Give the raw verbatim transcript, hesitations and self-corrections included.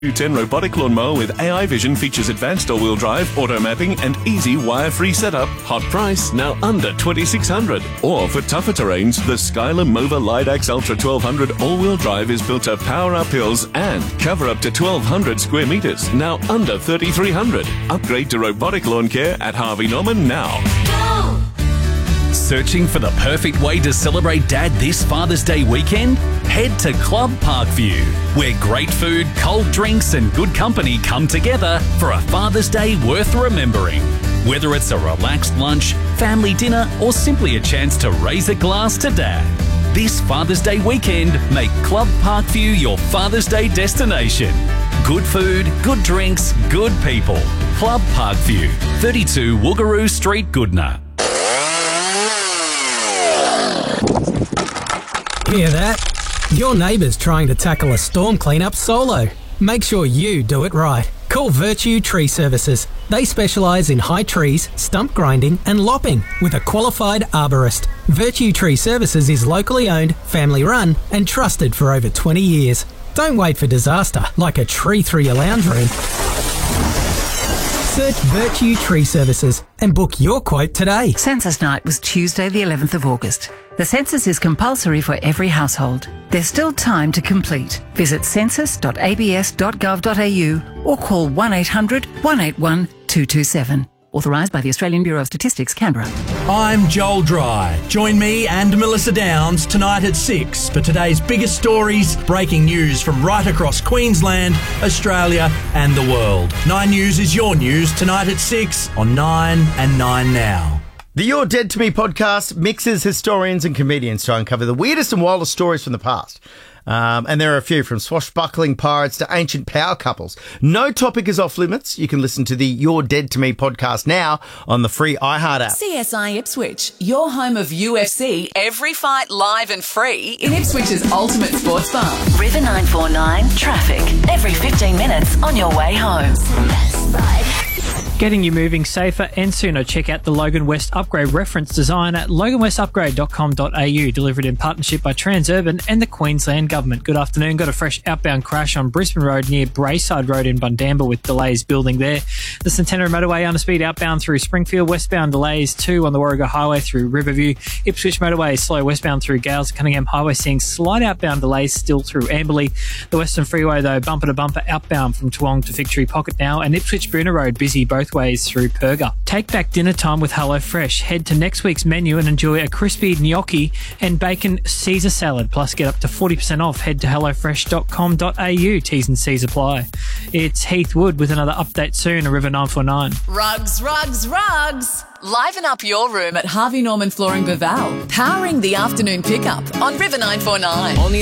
U ten robotic lawnmower with A I vision features advanced all-wheel drive, auto mapping and easy wire-free setup. Hot price, now under twenty-six hundred dollars. Or for tougher terrains, the Skyler Mova Lidax Ultra twelve hundred all-wheel drive is built to power up hills and cover up to twelve hundred square metres, now under thirty-three hundred dollars. Upgrade to robotic lawn care at Harvey Norman now. Go! Searching for the perfect way to celebrate Dad this Father's Day weekend? Head to Club Parkview, where great food, cold drinks and good company come together for a Father's Day worth remembering. Whether it's a relaxed lunch, family dinner or simply a chance to raise a glass to Dad. This Father's Day weekend, make Club Parkview your Father's Day destination. Good food, good drinks, good people. Club Parkview, thirty-two Woogaroo Street, Goodna. Hear that? Your neighbour's trying to tackle a storm cleanup solo. Make sure you do it right. Call Virtue Tree Services. They specialise in high trees, stump grinding and lopping with a qualified arborist. Virtue Tree Services is locally owned, family run and trusted for over twenty years. Don't wait for disaster like a tree through your lounge room. Search Virtue Tree Services and book your quote today. Census night was Tuesday the eleventh of August. The census is compulsory for every household. There's still time to complete. Visit census dot a b s dot gov dot a u or call one eight hundred, one eight one, two two seven. Authorised by the Australian Bureau of Statistics, Canberra. I'm Joel Dry. Join me and Melissa Downs tonight at six for today's biggest stories, breaking news from right across Queensland, Australia and the world. Nine News is your news tonight at six on Nine and Nine Now. The You're Dead to Me podcast mixes historians and comedians to uncover the weirdest and wildest stories from the past. Um, and there are a few, from swashbuckling pirates to ancient power couples. No topic is off limits. You can listen to the You're Dead to Me podcast now on the free iHeart app. C S I Ipswich, your home of U F C, every fight live and free in Ipswich's ultimate sports bar. River nine four nine traffic every fifteen minutes on your way home. Getting you moving safer and sooner. Check out the Logan West Upgrade reference design at logan west upgrade dot com dot a u. Delivered in partnership by Transurban and the Queensland Government. Good afternoon. Got a fresh outbound crash on Brisbane Road near Brayside Road in Bundamba with delays building there. The Centenary Motorway under speed outbound through Springfield. Westbound delays too on the Warrego Highway through Riverview. Ipswich Motorway slow westbound through Gales. Cunningham Highway seeing slight outbound delays still through Amberley. The Western Freeway though bumper to bumper outbound from Toowong to Victory Pocket now. And Ipswich Boonah Road busy both ways through Perga. Take back dinner time with HelloFresh. Head to next week's menu and enjoy a crispy gnocchi and bacon Caesar salad. Plus get up to forty percent off. Head to hello fresh dot com dot a u. T's and C's apply. It's Heath Wood with another update soon on River nine four nine. Rugs, rugs, rugs. Liven up your room at Harvey Norman Flooring Baval. Powering the afternoon pickup on River nine four nine. On the